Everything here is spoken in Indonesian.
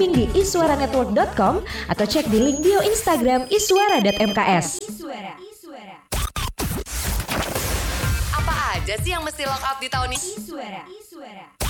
streaming di iswaranetwork.com atau cek di link bio Instagram iswara.mks. Apa aja sih yang mesti lock up di tahun ini? Iswara.